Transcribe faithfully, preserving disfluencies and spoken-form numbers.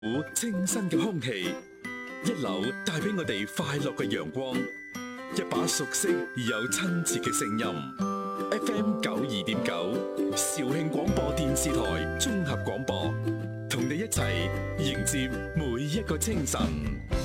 股清新嘅空氣，一樓帶俾我哋快樂嘅陽光，一把熟悉而又親切嘅聲音。F M 九二點九，肇慶廣播電視台綜合廣播，同你一齊迎接每一個清晨。